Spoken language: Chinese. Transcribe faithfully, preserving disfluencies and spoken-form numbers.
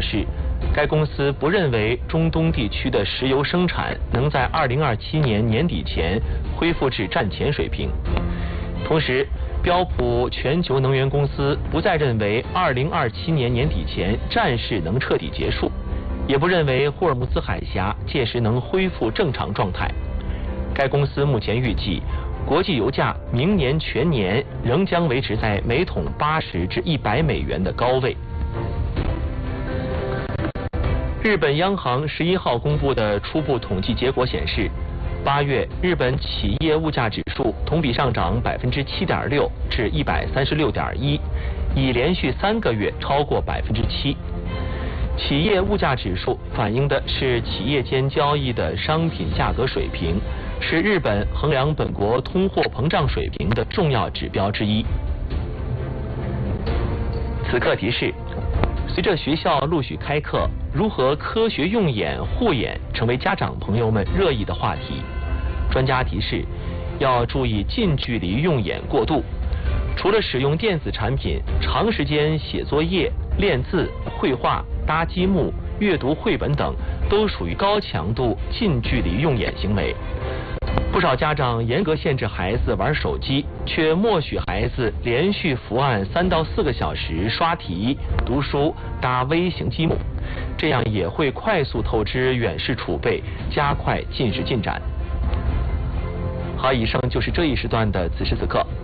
示，该公司不认为中东地区的石油生产能在二零二七年年底前恢复至战前水平。同时，标普全球能源公司不再认为二零二七年年底前战事能彻底结束，也不认为霍尔木兹海峡届时能恢复正常状态。该公司目前预计，国际油价明年全年仍将维持在每桶八十至一百美元的高位。日本央行十一号公布的初步统计结果显示，八月日本企业物价指数同比上涨百分之七点六至一百三十六点一，已连续三个月超过百分之七。企业物价指数反映的是企业间交易的商品价格水平，是日本衡量本国通货膨胀水平的重要指标之一。此刻提示：随着学校陆续开课，如何科学用眼护眼成为家长朋友们热议的话题。专家提示，要注意近距离用眼过度。除了使用电子产品，长时间写作业、练字、绘画、搭积木、阅读绘本等，都属于高强度近距离用眼行为。不少家长严格限制孩子玩手机，却默许孩子连续伏案三到四个小时刷题、读书、搭微型积木，这样也会快速透支远视储备，加快近视进展。好，以上就是这一时段的此时此刻。